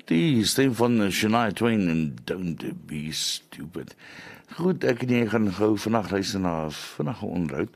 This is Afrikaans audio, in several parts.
Die stem van Shania Twain en Don't Be Stupid. Goed, ek en jy gaan gou vannacht luister na vinnige onderhoud.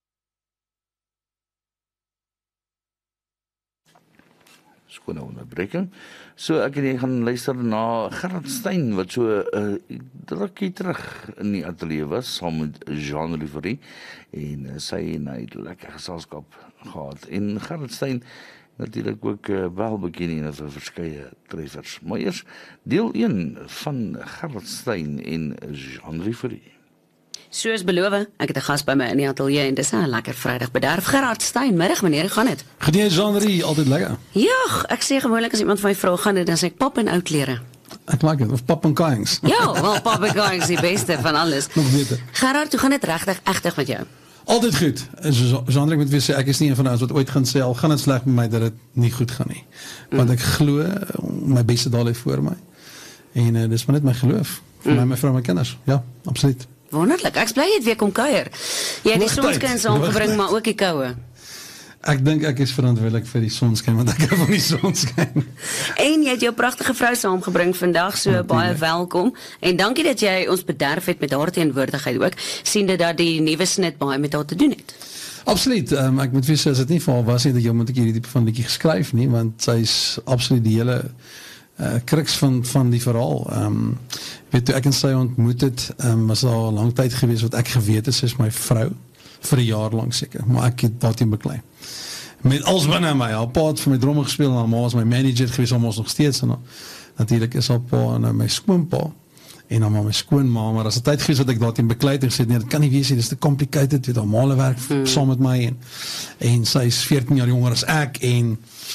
Skone onderbreking. So ek en jy gaan luister na Gerard Stein, wat so drukkie terug in die atelier was, saam met Jean Riveri, en sy en hy het lekker geselskap gehad. En Gerard Stein natuurlijk ook wel bekend en vir verskeie treffers. Maar eers deel 1 van Gerard Stein en Jean Riveri. Soos beloof, ek het 'n gas by my in die atelier en dis 'n lekker Vrydag bederf. Gerard Stein, middag meneer, hoe gaan dit? Gedien Jean-Marie, altyd lekker. Ja, ek sê gewoonlik as iemand van my vra gaan dit, dan sê ek pap en ou klere. Ek like dit, of pap en kaings. Ja, wel pap en kaings is die beste van alles. Nog beter. Gerard, hoe gaan dit regtig egtig met jou? Altyd goed. Jean-Marie, ek moet weer sê, ek is nie een van ons wat ooit gaan sê, al gaan het sleg met my, dat het nie goed gaan nie. Want ek glo, my beste daal heeft voor my. En dis maar net my geloof. Vir my vrou, my kinders. Ja, absoluut. Wonderlik, ek is bly jy het weer kom kuier. Jy het die sonskyn saamgebring, maar ook die koue. Ek dink ek is verantwoordelik vir die sonskyn, want ek hou van die sonskyn. En jy het jou pragtige vrou saamgebring vandag, so baie welkom. En dankie dat jy ons bederf het met haar teenwoordigheid ook, siende dat die nuwe snit baie met haar te doen het. Absoluut, ek moet weer sê, as het nie vir haar was nie, dat jy moet ek hierdie type van liedjie geskryf nie, want sy is absoluut die hele kruks van die verhaal. Weet toe ek en sy ontmoet het, was al lang tyd gewees wat ek geweet is, sy is my vrou, vir 'n jaar lang seker, maar ek het daarteen beklei. Met alles binne my, haar pa het vir my dromme gespeel, en haar ma was my manager gewees, almal is nog steeds, en natuurlijk is haar pa en my skoonpa, en dan my skoonma, maar as 'n tyd gewees wat ek daarteen beklei het, en gesê, nee, dit kan nie wees, dit is te complicated, weet haar male werk saam met my, en sy is 14 jaar jonger as ek, en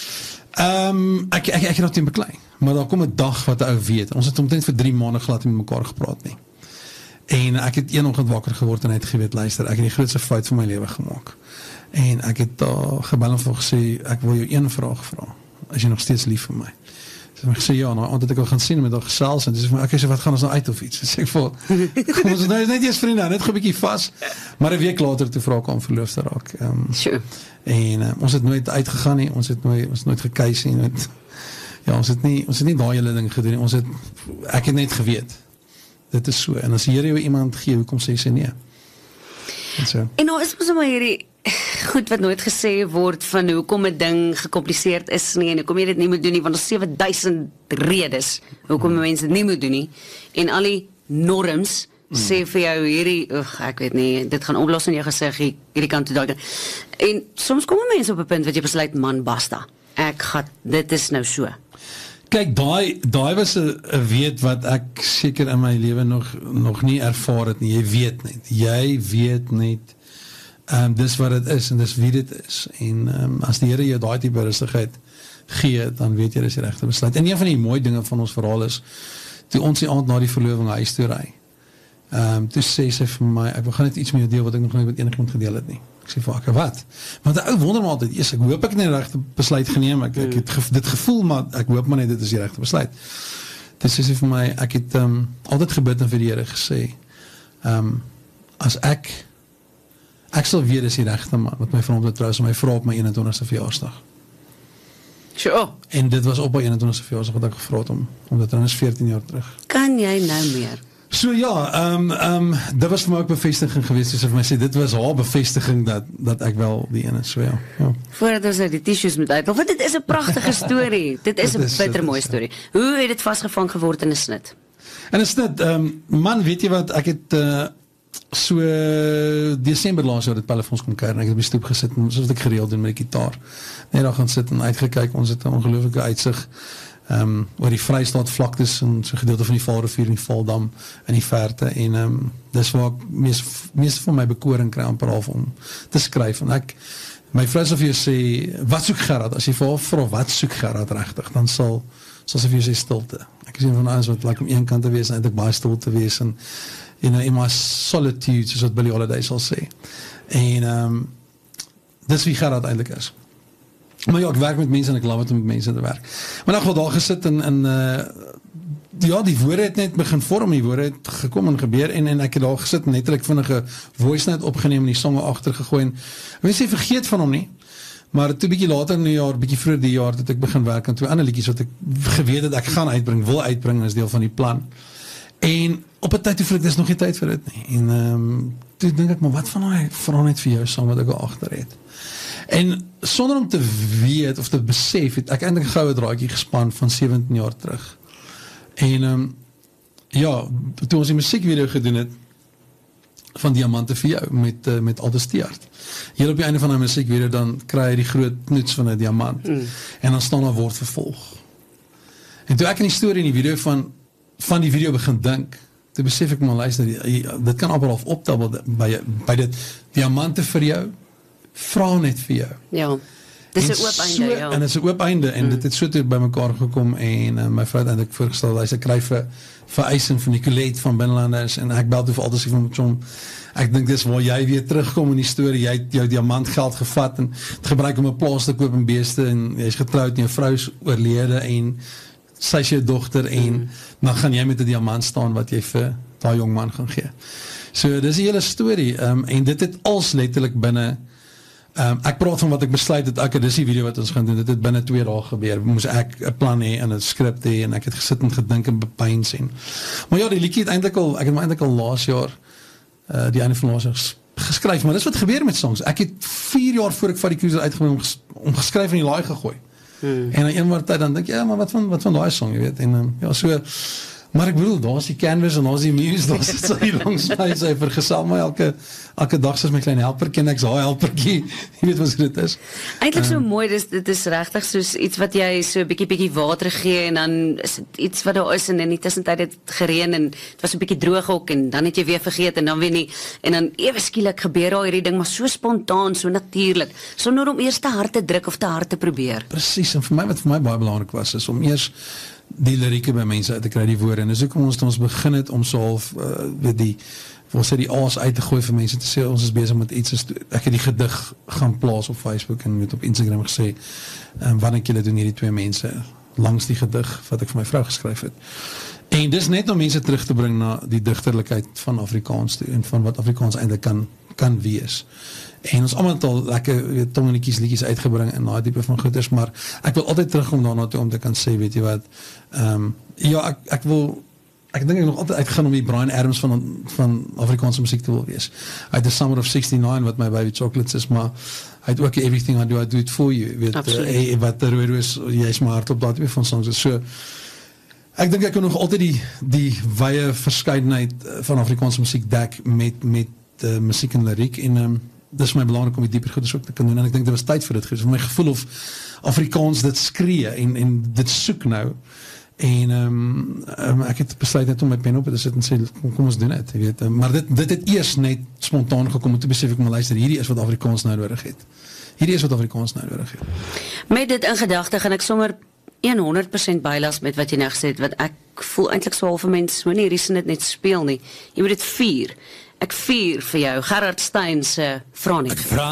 ek het daarteen beklei. Maar daar kom 'n dag wat 'n ou weet. Ons het omtrent vir 3 maande glad nie met mekaar gepraat nie. En ek het een oggend wakker geword en het geweet, luister, ek het die grootste fout van my lewe gemaak. En ek het gebel en vir gesê, ek wil jou een vraag vra. Is jy nog steeds lief vir my? Sy het gesê, ja, nou, want ek al gaan sien met haar gesels, en sy sê, ek sê, wat gaan ons nou uit of iets? Sy sê, kom ons nou net eers vriende, net 'n bietjie vas, maar 'n week later toe vra ek om verloof te raak. Sure. En ons het nooit uitgegaan nie, ons het nooit gekeis nie, ja, ons het nie daai hele ding gedoen nie, ek het net geweet, dit is so, en as die Here jou iemand gee, hoekom sê sy nee? En nou is ons maar hierdie goed wat nooit gesê word van hoekom 'n ding gecompliseerd is nie, en hoekom jy dit nie moet doen nie, want ons 7000 redes hoekom mense dit nie moet doen nie, en al die norms sê vir jou hierdie, ek weet nie, dit gaan oplos in jou gesig, hierdie kant toe daai. En soms kom mense op 'n punt wat jy besluit, man, basta. Dit is nou so. Kyk, daai was 'n weet wat ek seker in my lewe nog nie ervaar het nie. Jy weet net, dis wat dit is, en dis wie dit is. En as die Here jou daai tipe rustigheid gee, dan weet jy dis die regte besluit. En een van die mooi dinge van ons verhaal is, toe ons die aand na die verloving huis toe ry, toe sê sy vir my, ek wil gaan net iets met jou deel wat ek nog nooit met enigiemand gedeel het nie. Ek sê vir ek, wat? Want die ou wonder maar altyd, ek hoop ek nie die regte besluit geneem, ek het dit gevoel, maar ek hoop maar net dit is die regte besluit. Dit sê sy vir my, ek het altyd gebid en vir die Here gesê, as ek sal weet dis die regte man, wat my vrou om te trou, my vrou op my 21ste verjaarsdag. Sure. En dit was op my 21ste verjaarsdag wat ek gevra het om dit dan is 14 jaar terug. Kan jy nou meer? So ja, dit was vir my ook bevestiging geweest, dus vir my sê, dit was haar bevestiging dat ek wel die ene is, so ja. Voordat ons die tissues moet uit, want dit is 'n pragtige storie, dit is 'n bittermooi storie. Hoe het dit vasgevang geword in 'n snit? In 'n snit, man, weet jy wat, ek het so Desember laas jaar het Pelle vir ons kom kuier, en ek het op die stoep gesit, soos wat ek gereeld doen met die gitaar, net daar gaan sit en uitgekyk, ons het 'n ongelooflike uitsig, oor die Vrystaat vlaktes en so gedeelte van die Vaalrivier en die Vaaldam in die verte, en dis waar ek meeste van my bekoring kry amper half om te skryf, en my vrou sal vir jou sê, wat soek Gerard? As jy vir haar vra, wat soek Gerard regtig, dan sal sy vir jou sê stilte. Ek is een van ons wat om een kant te wees, en eintlik baie stil te wees, en in my solitude, soos wat Billie Holiday sal sê, en dis wie Gerard eintlik is. Maar ja, ek werk met mense en ek love het om met mense te werk. Maar ek het daar gesit en ja, die woorde het net begin vorm, die woorde het gekom en gebeur, en ek het daar gesit en netelijk vinnige voice note opgeneem en die songe agter gegooi, en ek wil sê vergeet van hom nie, Maar toe bietjie later in die jaar, bietjie vroeër die jaar, het ek begin werk aan 2 ander liedjies wat ek geweet het ek gaan uitbring, wil uitbring as deel van die plan. En op 'n tyd toe voel ek dis nog nie tyd vir dit nie. En toe dink ek, maar wat van daai Vrounet vir jou saam wat ek al agter het. En sonder om te weet of te besef, het ek eintlik 'n goue draadjie gespan van 17 jaar terug. En ja, toe ons die musiekvideo gedoen het van Diamante vir jou met Aldo Steart. Hier op die einde van die musiekvideo dan kry jy die groot knoets van 'n diamant. En dan staan daar word vervolg. En toe ek in die storie in die video van die video begin dink, toe besef ek maar luister, dit kan amper half optabel by dit Diamante vir jou, Vrounet vir jou. Ja. Dis 'n oop einde, ja. En dit is 'n oop einde en dit het so toe by mekaar gekom en my vrou het eintlik voorgestel hy se kry vir eisen van Nicolette van Binnelanders en ek bel toe vir altyd sê van hom ek dink dis waar jy weer terugkom in die storie, jy het jou diamant geld gevat en het gebruik om 'n plaas te koop en beeste en jy's getroud en jou vrou is oorlede en sy is jou dogter en dan gaan jy met 'n diamant staan wat jy vir daai jong man gaan gee. So dis die hele storie en dit het als letterlik binne ek praat van wat ek besluit het, dis die video wat ons gaan doen, dit het binne 2 dae gebeur, moes ek 'n plan hê en 'n skrip hê en ek het gesit en gedink en bepeins en maar ja, die liedjie het eintlik al laas jaar die einde van laas jaar geskryf, maar dis wat gebeur met songs, ek het 4 jaar voor ek van die cruiser uitgebring om geskryf in die laai gegooi en dan eenmaal tyd dan dink jy, ja, maar wat van daai song, jy weet, en ja, so maar ek bedoel, daar is die canvas en daar is die muse, daar sit sy langs my, sy vergesel my elke dag soos my klein helperkie en ek's haar helperkie, jy weet wat dit is. Eintlik so mooi, dit is regtig soos iets wat jy so 'n bietjie water gee en dan is dit iets wat daar is en in die tussentyd het gereën en dit was 'n bietjie droog ook en dan het jy weer vergeet en dan weer nie en dan ewe skielik gebeur daar hierdie ding maar so spontaan, so natuurlik, sonder om eers te hard te druk of te hard te probeer. Presies, en wat vir my baie belangrik was, is om eers die lirieke by mense uit te kry, die woorde, en dis ook ons begin het om so half, die aas uit te gooi vir mense, te sê, ons is bezig met iets, ek het die gedig gaan plaas op Facebook, en op Instagram gesê, wat ek julle doen hierdie 2 mense, langs die gedig, wat ek vir my vrou geskryf het, en dis net om mense terug te bring na die digterlikheid van Afrikaans toe, en van wat Afrikaans eintlik kan wees, en ons allemaal het al lekker tongenetjies, liedjies uitgebring en daai tipe van goeders, maar ek wil altyd terugkom daarna toe om te kan sê, weet jy wat, ja, ek dink ek nog altyd uitgaan om die Bryan Adams van Afrikaanse musiek te wil wees. Hy het The Summer of 69 wat my Baby Chocolates is, maar hy het ook Everything I Do It For You, weet, wat Rooi Roos, jy is my hart op dat van songs is, so ek dink ek kan nog altyd die wye verskeidenheid van Afrikaanse musiek dek met musiek en liriek en dis my belangrik om die dieper goeders ook te kan doen en ek dink dit was tyd vir dit gewees, my gevoel of Afrikaans dit skree en dit soek nou en ek het besluit net om my pen op te sit en sê, kom ons doen het, jy weet, maar dit het eers net spontaan gekom en toe besef ek maar luister, hierdie is wat Afrikaans nou nodig het. Met dit in gedagte gaan ek sommer 100% bylas met wat jy nou gesê het, wat ek voel eintlik so half vir mense, nie hierdie sin dit net speel nie, jy moet dit vier. Ek vier vir jou, Gerard Steyn se Vrounet.